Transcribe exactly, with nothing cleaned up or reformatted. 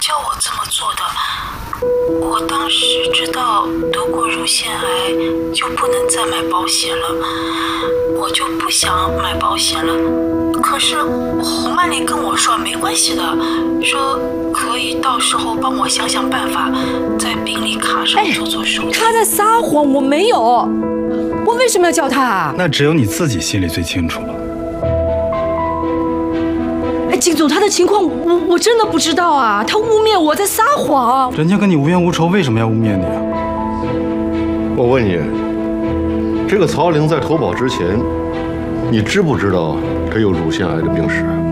叫我这么做的。我当时知道得过乳腺癌就不能再买保险了，我就不想买保险了。可是洪曼丽跟我说没关系的，说可以到时候帮我想想办法，在病历卡上做做手术。 他在撒谎，我没有，我为什么要叫他啊？ 那只有你自己心里最清楚了。 哎，靳总，他的情况我我真的不知道啊，他污蔑我在撒谎。 人家跟你无冤无仇，为什么要污蔑你啊？ 我问你，这个曹玲在投保之前，你知不知道她有乳腺癌的病史？